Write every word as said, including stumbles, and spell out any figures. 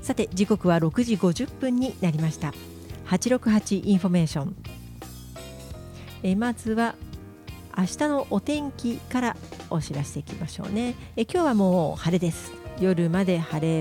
さて時刻はろくじごじゅっぷんになりました。はちろくはちインフォメーション、えまずは明日のお天気からお知らせしていきましょうね。え今日はもう晴れです。夜まで晴れ